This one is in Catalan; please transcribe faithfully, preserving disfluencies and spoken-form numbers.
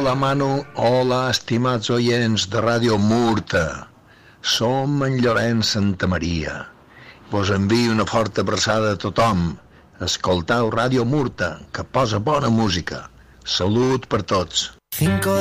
Hola, Manu. Hola, estimats oients de Ràdio Murta. Som en Llorenç Santamaria. Vos envio una forta abraçada a tothom. Escoltau Ràdio Murta, que posa bona música. Salut per tots.